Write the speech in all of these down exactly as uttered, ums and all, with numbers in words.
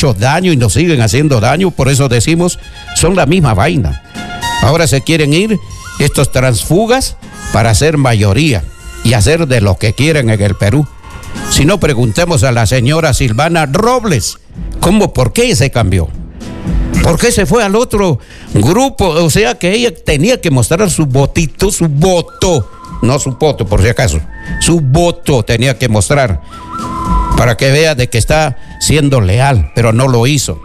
hecho daño y nos siguen haciendo daño, por eso decimos, son la misma vaina. Ahora se quieren ir estos transfugas para hacer mayoría y hacer de lo que quieren en el Perú. Si no, preguntemos a la señora Silvana Robles, ¿cómo, por qué se cambió? ¿Por qué se fue al otro grupo? O sea que ella tenía que mostrar su votito, su voto, no su voto por si acaso, su voto tenía que mostrar para que vea de que está siendo leal, pero no lo hizo.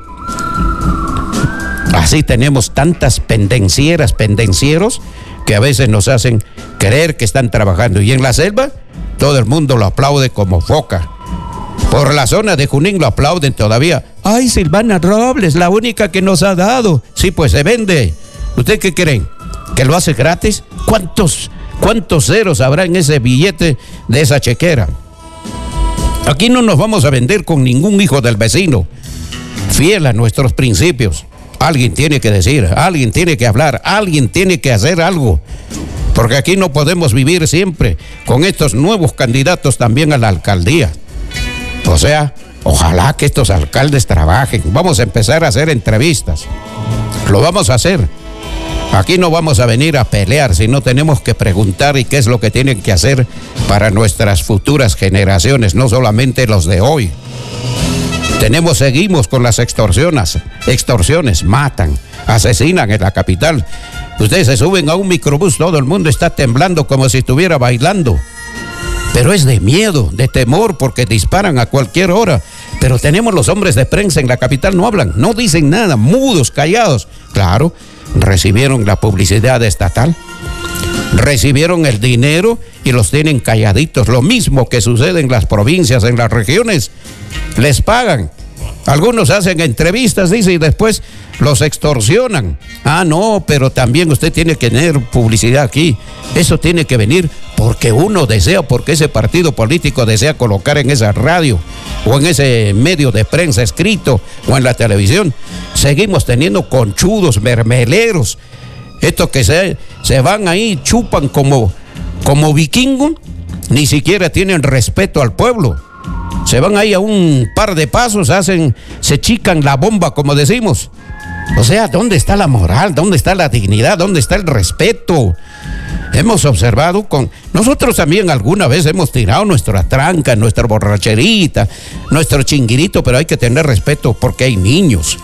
Así tenemos tantas pendencieras, pendencieros, que a veces nos hacen creer que están trabajando. Y en la selva, todo el mundo lo aplaude como foca. Por la zona de Junín lo aplauden todavía. ¡Ay, Silvana Robles, la única que nos ha dado! Sí, pues se vende. ¿Usted qué creen? ¿Que lo hace gratis? ¿Cuántos, cuántos ceros habrá en ese billete de esa chequera? Aquí no nos vamos a vender con ningún hijo del vecino. Fiel a nuestros principios. Alguien tiene que decir, alguien tiene que hablar, alguien tiene que hacer algo. Porque aquí no podemos vivir siempre con estos nuevos candidatos también a la alcaldía. O sea, ojalá que estos alcaldes trabajen. Vamos a empezar a hacer entrevistas. Lo vamos a hacer. Aquí no vamos a venir a pelear, sino tenemos que preguntar y qué es lo que tienen que hacer para nuestras futuras generaciones, no solamente los de hoy. Tenemos, seguimos con las extorsiones, extorsiones, matan, asesinan en la capital. Ustedes se suben a un microbús, todo el mundo está temblando como si estuviera bailando. Pero es de miedo, de temor, porque disparan a cualquier hora. Pero tenemos los hombres de prensa en la capital, no hablan, no dicen nada, mudos, callados. Claro, recibieron la publicidad estatal, recibieron el dinero y los tienen calladitos. Lo mismo que sucede en las provincias, en las regiones. Les pagan. Algunos hacen entrevistas, dice, y después los extorsionan. Ah, no, pero también usted tiene que tener publicidad aquí. Eso tiene que venir porque uno desea, porque ese partido político desea colocar en esa radio o en ese medio de prensa escrito o en la televisión. Seguimos teniendo conchudos, mermeleros. Estos que se, se van ahí, chupan como, como vikingos, ni siquiera tienen respeto al pueblo. Se van ahí a un par de pasos, hacen, se chican la bomba, como decimos. O sea, ¿dónde está la moral? ¿Dónde está la dignidad? ¿Dónde está el respeto? Hemos observado con... Nosotros también alguna vez hemos tirado nuestra tranca, nuestra borracherita, nuestro chinguirito, pero hay que tener respeto porque hay niños.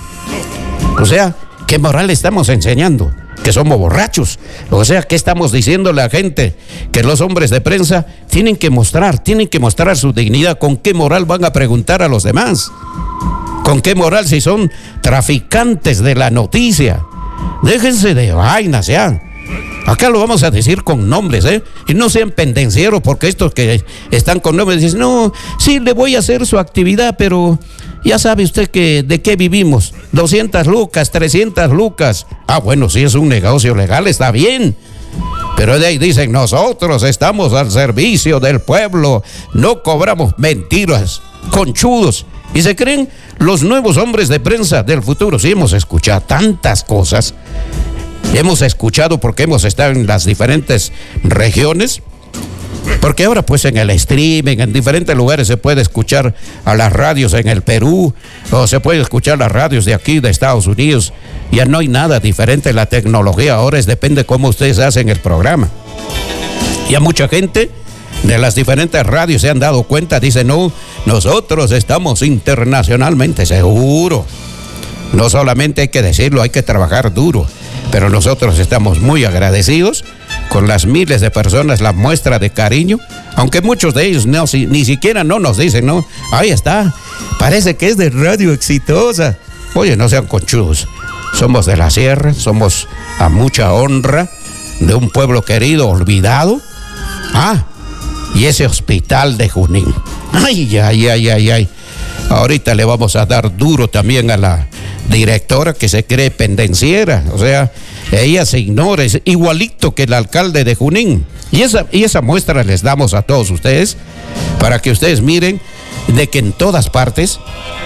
O sea, ¿qué moral estamos enseñando? Que somos borrachos. O sea, ¿qué estamos diciéndole a la gente? Que los hombres de prensa tienen que mostrar, tienen que mostrar su dignidad. ¿Con qué moral van a preguntar a los demás? ¿Con qué moral si son traficantes de la noticia? Déjense de vainas ya. Acá lo vamos a decir con nombres, ¿eh? Y no sean pendencieros, porque estos que están con nombres dicen, no, sí, le voy a hacer su actividad, pero ya sabe usted que de qué vivimos. doscientas lucas, trescientas lucas. Ah, bueno, si es un negocio legal, está bien. Pero de ahí dicen, nosotros estamos al servicio del pueblo, no cobramos. Mentiras, conchudos. Y se creen los nuevos hombres de prensa del futuro. Sí, hemos escuchado tantas cosas. Hemos escuchado porque hemos estado en las diferentes regiones. Porque ahora pues en el streaming, en diferentes lugares se puede escuchar a las radios en el Perú, o se puede escuchar las radios de aquí, de Estados Unidos. Ya no hay nada diferente en la tecnología, ahora es depende cómo ustedes hacen el programa. Y a mucha gente de las diferentes radios se han dado cuenta, dicen, no, nosotros estamos internacionalmente seguros. No solamente hay que decirlo, hay que trabajar duro, pero nosotros estamos muy agradecidos con las miles de personas, la muestra de cariño, aunque muchos de ellos no, si, ni siquiera no nos dicen, no, ahí está, parece que es de Radio Exitosa. Oye, no sean conchudos, somos de la sierra, somos a mucha honra de un pueblo querido, olvidado. Ah, y ese hospital de Junín. Ay, ay, ay, ay, ay. Ahorita le vamos a dar duro también a la directora que se cree pendenciera, o sea, ella se ignora, es igualito que el alcalde de Junín. Y esa, y esa muestra les damos a todos ustedes, para que ustedes miren de que en todas partes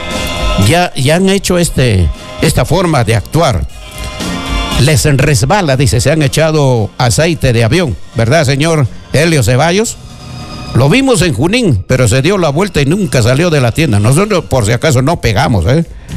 ya, ya han hecho este, esta forma de actuar. Les resbala, dice, se han echado aceite de avión, ¿verdad, señor Helio Ceballos? Lo vimos en Junín, pero se dio la vuelta y nunca salió de la tienda. Nosotros, por si acaso, no pegamos, ¿eh?